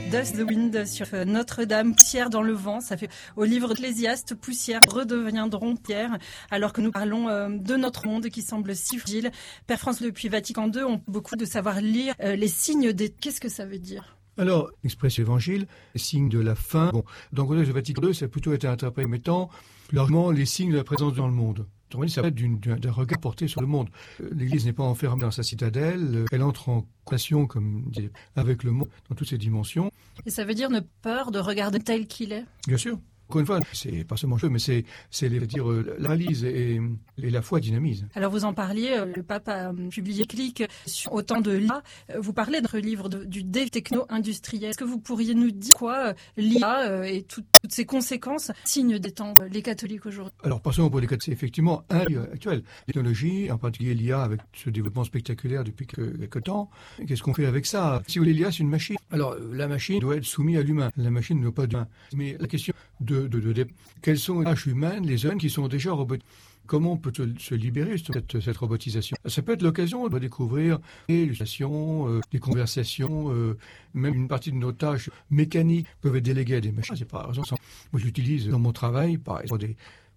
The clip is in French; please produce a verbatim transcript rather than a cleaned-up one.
Dust the Wind sur Notre-Dame, poussière dans le vent. Ça fait au livre d'Ecclésiaste, poussière redeviendront pierre, alors que nous parlons euh, de notre monde qui semble si fragile. Père François, depuis Vatican deux, on beaucoup de savoir lire euh, les signes des... Qu'est-ce que ça veut dire ? Alors, l'expression évangile, les signes de la fin. Bon, dans le contexte de Vatican deux, ça a plutôt été interprété comme étant largement les signes de la présence dans le monde. Autrement dit, ça va être d'une, d'un regard porté sur le monde. L'Église n'est pas enfermée dans sa citadelle, elle entre en relation, comme dit, avec le monde dans toutes ses dimensions. Et ça veut dire ne peur de regarder tel qu'il est ? Bien sûr. Encore une fois, c'est pas seulement jeu, mais c'est, c'est les, dire, la réalise et, et la foi dynamise. Alors vous en parliez, le pape a publié Clic sur autant de l'I A. Vous parlez de votre livre de, du dé techno-industriel. Est-ce que vous pourriez nous dire quoi l'I A et tout, toutes ses conséquences signent des temps les catholiques aujourd'hui ? Alors pas seulement pour les catholiques, c'est effectivement un lieu actuel. Les technologies, en particulier l'I A avec ce développement spectaculaire depuis quelques temps. Qu'est-ce qu'on fait avec ça ? Si vous voulez, l'I A c'est une machine. Alors la machine doit être soumise à l'humain. La machine ne doit pas d'humain. Mais la question de De, de, de, quelles sont les tâches humaines, les zones qui sont déjà robotisées. Comment on peut se libérer de cette, cette robotisation ? Ça peut être l'occasion de découvrir des illustrations, euh, des conversations, euh, même une partie de nos tâches mécaniques peuvent être déléguées à des machines. C'est pas raison. Moi, j'utilise dans mon travail, par exemple, des